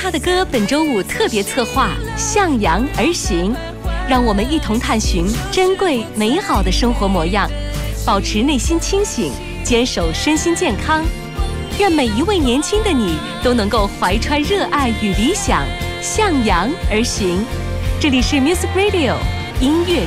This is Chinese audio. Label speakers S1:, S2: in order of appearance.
S1: 他的歌本周五特别策划向阳而行，让我们一同探寻珍贵美好的生活模样，保持内心清醒，坚守身心健康。愿每一位年轻的你都能够怀揣热爱与理想，向阳而行。这里是 Music Radio 音乐